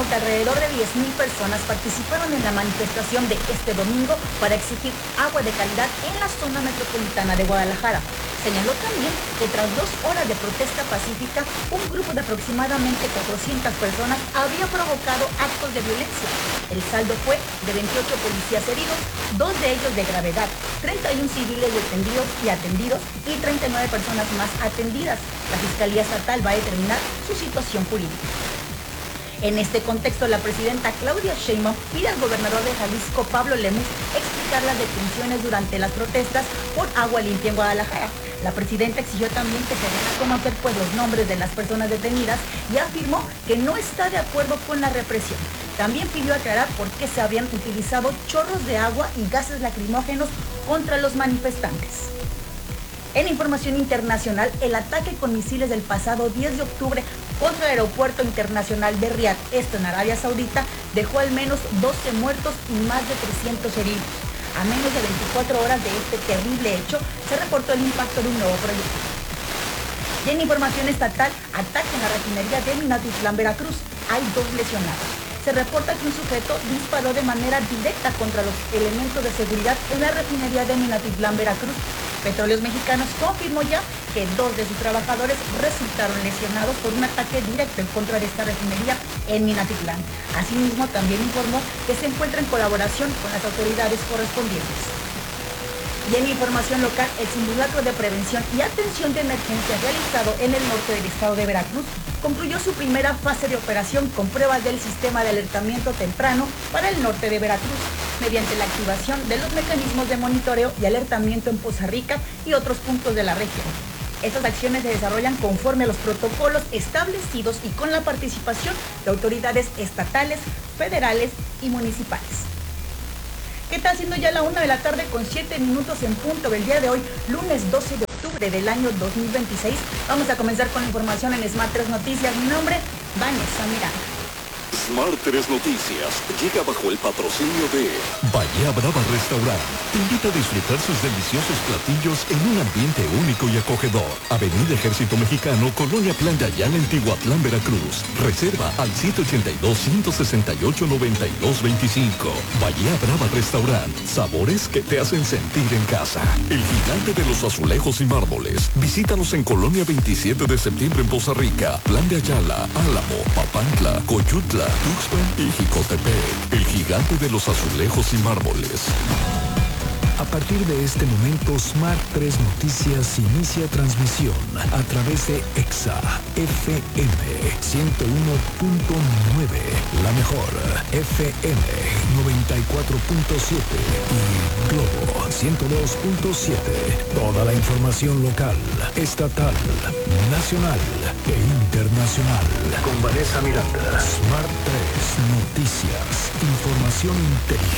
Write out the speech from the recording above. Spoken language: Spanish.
que alrededor de 10,000 personas participaron en la manifestación de este domingo para exigir agua de calidad en la zona metropolitana de Guadalajara. Señaló también que tras 2 horas de protesta pacífica, un grupo de aproximadamente 400 personas había provocado actos de violencia. El saldo fue de 28 policías heridos, 2 de ellos de gravedad, 31 civiles detenidos y atendidos y 39 personas más atendidas. La Fiscalía Estatal va a determinar su situación jurídica. En este contexto, la presidenta Claudia Sheinbaum pide al gobernador de Jalisco, Pablo Lemus, explicar las detenciones durante las protestas por agua limpia en Guadalajara. La presidenta exigió también que se den a conocer los nombres de las personas detenidas y afirmó que no está de acuerdo con la represión. También pidió aclarar por qué se habían utilizado chorros de agua y gases lacrimógenos contra los manifestantes. En información internacional, el ataque con misiles del pasado 10 de octubre contra el aeropuerto internacional de Riad, esto en Arabia Saudita, dejó al menos 12 muertos y más de 300 heridos. A menos de 24 horas de este terrible hecho, se reportó el impacto de un nuevo proyecto. Y en información estatal, ataque en la refinería de Minatitlán, Veracruz. Hay 2 lesionados. Se reporta que un sujeto disparó de manera directa contra los elementos de seguridad en la refinería de Minatitlán, Veracruz. Petróleos Mexicanos confirmó ya que 2 de sus trabajadores resultaron lesionados por un ataque directo en contra de esta refinería en Minatitlán. Asimismo, también informó que se encuentra en colaboración con las autoridades correspondientes. Y en información local, el simulacro de prevención y atención de emergencia realizado en el norte del estado de Veracruz concluyó su primera fase de operación con pruebas del sistema de alertamiento temprano para el norte de Veracruz, mediante la activación de los mecanismos de monitoreo y alertamiento en Poza Rica y otros puntos de la región. Estas acciones se desarrollan conforme a los protocolos establecidos y con la participación de autoridades estatales, federales y municipales. ¿Qué tal? Siendo ya la 1 de la tarde con 7 minutos en punto del día de hoy, lunes 12 de octubre del año 2026. Vamos a comenzar con la información en Smart 3 Noticias. Mi nombre, Vanessa Miranda. Smart 3 Noticias llega bajo el patrocinio de Bahía Brava Restaurant. Te invita a disfrutar sus deliciosos platillos en un ambiente único y acogedor. Avenida Ejército Mexicano, Colonia Plan de Ayala, en Tihuatlán, Veracruz. Reserva al 782-168-9225. Bahía Brava Restaurant. Sabores que te hacen sentir en casa. El gigante de los azulejos y mármoles. Visítanos en Colonia 27 de septiembre en Poza Rica, Plan de Ayala, Álamo, Papantla, Coyutla, Tuxpan y Jicotepec. El gigante de los azulejos y mármoles. A partir de este momento, Smart 3 Noticias inicia transmisión a través de EXA FM 101.9, la mejor FM 94.7 y Globo 102.7. Toda la información local, estatal, nacional e internacional. Con Vanessa Miranda. Smart 3 Noticias. Información inteligente